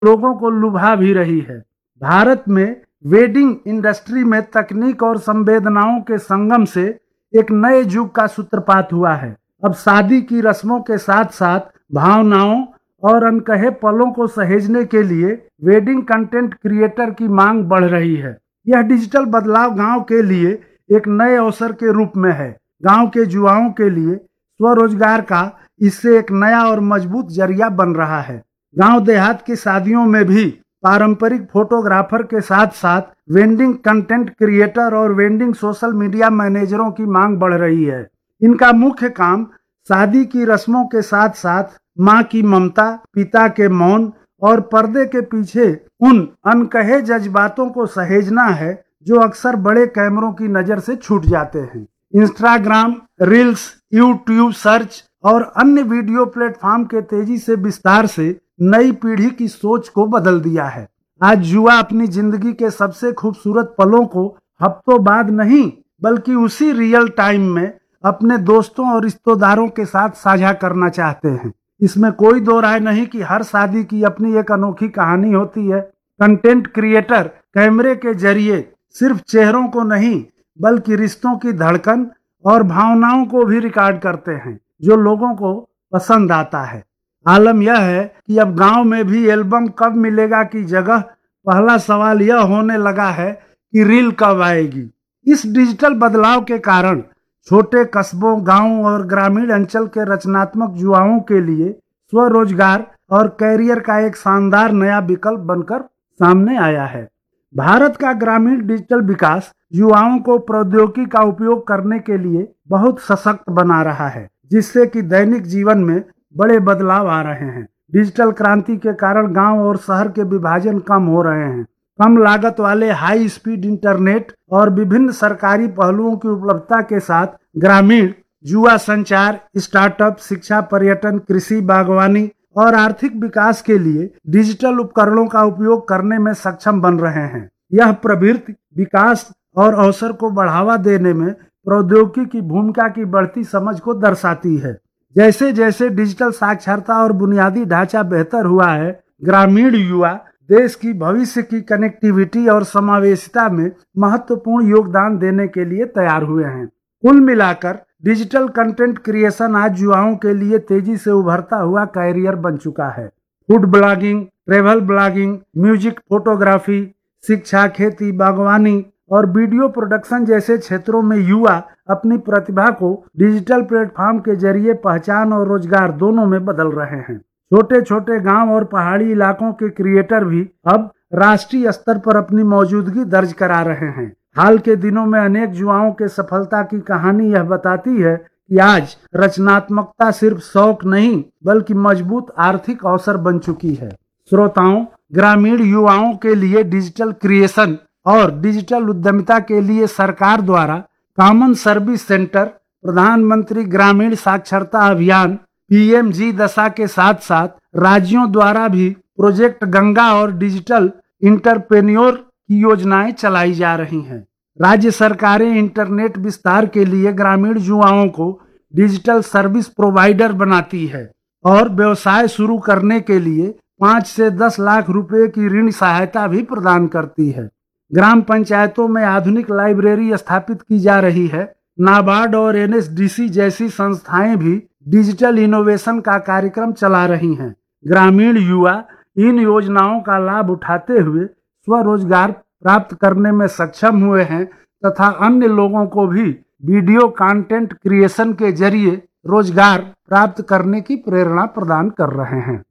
लोगों को लुभा भी रही है। भारत में वेडिंग इंडस्ट्री में तकनीक और संवेदनाओं के संगम से एक नए युग का सूत्रपात हुआ है। अब शादी की रस्मों के साथ साथ भावनाओं और अनकहे पलों को सहेजने के लिए वेडिंग कंटेंट क्रिएटर की मांग बढ़ रही है। यह डिजिटल बदलाव गांव के लिए एक नए अवसर के रूप में है। गांव के युवाओं के लिए स्वरोजगार का इससे एक नया और मजबूत जरिया बन रहा है। गांव देहात की शादियों में भी पारंपरिक फोटोग्राफर के साथ साथ वेडिंग कंटेंट क्रिएटर और वेडिंग सोशल मीडिया मैनेजरों की मांग बढ़ रही है। इनका मुख्य काम शादी की रस्मों के साथ साथ मां की ममता, पिता के मौन और पर्दे के पीछे उन अनकहे जज्बातों को सहेजना है जो अक्सर बड़े कैमरों की नजर से छूट जाते हैं। इंस्टाग्राम, रील्स, यूट्यूब सर्च और अन्य वीडियो प्लेटफॉर्म के तेजी से विस्तार से नई पीढ़ी की सोच को बदल दिया है। आज युवा अपनी जिंदगी के सबसे खूबसूरत पलों को हफ्तों बाद नहीं बल्कि उसी रियल टाइम में अपने दोस्तों और रिश्तेदारों के साथ साझा करना चाहते हैं। इसमें कोई दो राय नहीं कि हर शादी की अपनी एक अनोखी कहानी होती है। कंटेंट क्रिएटर कैमरे के जरिए सिर्फ चेहरों को नहीं बल्कि रिश्तों की धड़कन और भावनाओं को भी रिकॉर्ड करते हैं जो लोगों को पसंद आता है। आलम यह है कि अब गांव में भी एल्बम कब मिलेगा की जगह पहला सवाल यह होने लगा है कि रील कब आएगी। इस डिजिटल बदलाव के कारण छोटे कस्बों, गांवों और ग्रामीण अंचल के रचनात्मक युवाओं के लिए स्वरोजगार और कैरियर का एक शानदार नया विकल्प बनकर सामने आया है। भारत का ग्रामीण डिजिटल विकास युवाओं को प्रौद्योगिकी का उपयोग करने के लिए बहुत सशक्त बना रहा है, जिससे कि दैनिक जीवन में बड़े बदलाव आ रहे हैं। डिजिटल क्रांति के कारण गांव और शहर के विभाजन कम हो रहे हैं। कम लागत वाले हाई स्पीड इंटरनेट और विभिन्न सरकारी पहलुओं की उपलब्धता के साथ ग्रामीण युवा संचार, स्टार्टअप, शिक्षा, पर्यटन, कृषि, बागवानी और आर्थिक विकास के लिए डिजिटल उपकरणों का उपयोग करने में सक्षम बन रहे हैं। यह प्रवृत्ति विकास और अवसर को बढ़ावा देने में प्रौद्योगिकी की भूमिका की बढ़ती समझ को दर्शाती है। जैसे जैसे डिजिटल साक्षरता और बुनियादी ढांचा बेहतर हुआ है, ग्रामीण युवा देश की भविष्य की कनेक्टिविटी और समावेशिता में महत्वपूर्ण योगदान देने के लिए तैयार हुए हैं। कुल मिलाकर डिजिटल कंटेंट क्रिएशन आज युवाओं के लिए तेजी से उभरता हुआ कैरियर बन चुका है। Food blogging, travel blogging, music photography, शिक्षा, खेती, बागवानी और वीडियो प्रोडक्शन जैसे क्षेत्रों में युवा अपनी प्रतिभा को डिजिटल प्लेटफॉर्म के जरिए पहचान और रोजगार दोनों में बदल रहे हैं। छोटे छोटे गांव और पहाड़ी इलाकों के क्रिएटर भी अब राष्ट्रीय स्तर पर अपनी मौजूदगी दर्ज करा रहे हैं। हाल के दिनों में अनेक युवाओं के सफलता की कहानी यह बताती है कि आज रचनात्मकता सिर्फ शौक नहीं बल्कि मजबूत आर्थिक अवसर बन चुकी है। श्रोताओं, ग्रामीण युवाओं के लिए डिजिटल क्रिएशन और डिजिटल उद्यमिता के लिए सरकार द्वारा कॉमन सर्विस सेंटर, प्रधानमंत्री ग्रामीण साक्षरता अभियान PMG दशा के साथ साथ राज्यों द्वारा भी प्रोजेक्ट गंगा और डिजिटल इंटरप्रेन्योर की योजनाएं चलाई जा रही हैं। राज्य सरकारें इंटरनेट विस्तार के लिए ग्रामीण युवाओं को डिजिटल सर्विस प्रोवाइडर बनाती है और व्यवसाय शुरू करने के लिए 5 से 10 लाख रुपए की ऋण सहायता भी प्रदान करती है। ग्राम पंचायतों में आधुनिक लाइब्रेरी स्थापित की जा रही है। नाबार्ड और NSDC जैसी संस्थाएं भी डिजिटल इनोवेशन का कार्यक्रम चला रही हैं। ग्रामीण युवा इन योजनाओं का लाभ उठाते हुए स्वरोजगार प्राप्त करने में सक्षम हुए हैं तथा अन्य लोगों को भी वीडियो कंटेंट क्रिएशन के जरिए रोजगार प्राप्त करने की प्रेरणा प्रदान कर रहे हैं।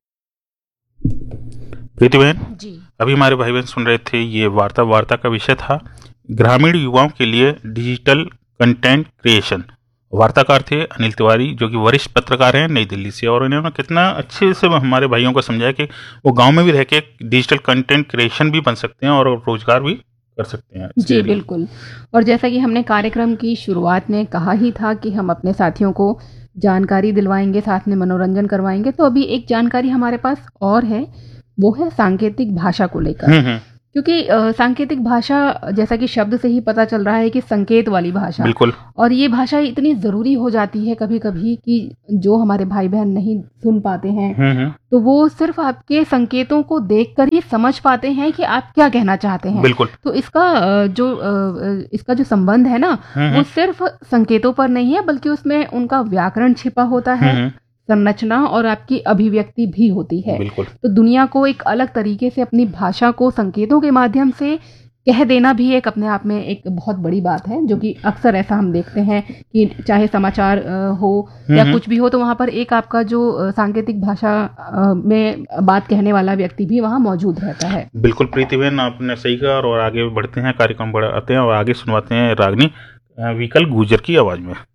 प्रीति बहन जी, अभी हमारे भाई बहन सुन रहे थे, ये वार्ता का विषय था ग्रामीण युवाओं के लिए डिजिटल कंटेंट क्रिएशन। वार्ताकार थे अनिल तिवारी, जो कि वरिष्ठ पत्रकार हैं नई दिल्ली से, और इन्होंने कितना अच्छे से हमारे भाइयों को समझाया कि वो गांव में भी रह के डिजिटल कंटेंट क्रिएशन भी बन सकते हैं और रोजगार भी कर सकते हैं। जी बिल्कुल। और जैसा कि हमने कार्यक्रम की शुरुआत में कहा ही था कि हम अपने साथियों को जानकारी दिलवाएंगे, साथ में मनोरंजन करवाएंगे, तो अभी एक जानकारी हमारे पास और है, वो है सांकेतिक भाषा को लेकर। क्योंकि सांकेतिक भाषा, जैसा कि शब्द से ही पता चल रहा है कि संकेत वाली भाषा, बिल्कुल। और ये भाषा इतनी ज़रूरी हो जाती है कभी कभी कि जो हमारे भाई बहन नहीं सुन पाते हैं तो वो सिर्फ आपके संकेतों को देखकर ही समझ पाते हैं कि आप क्या कहना चाहते हैं। बिल्कुल। तो इसका जो संबंध है ना, वो सिर्फ संकेतों पर नहीं है, बल्कि उसमें उनका व्याकरण छिपा होता है, संरचना और आपकी अभिव्यक्ति भी होती है। बिल्कुल। तो दुनिया को एक अलग तरीके से अपनी भाषा को संकेतों के माध्यम से कह देना भी एक अपने आप में एक बहुत बड़ी बात है, जो कि अक्सर ऐसा हम देखते हैं कि चाहे समाचार हो या कुछ भी हो, तो वहाँ पर एक आपका जो सांकेतिक भाषा में बात कहने वाला व्यक्ति भी वहाँ मौजूद रहता है। बिल्कुल प्रीति बहन, आपने सही कहा। और आगे बढ़ते हैं, कार्यक्रम बढ़ाते हैं और आगे सुनवाते हैं रागनी विकल गुर्जर की आवाज़ में।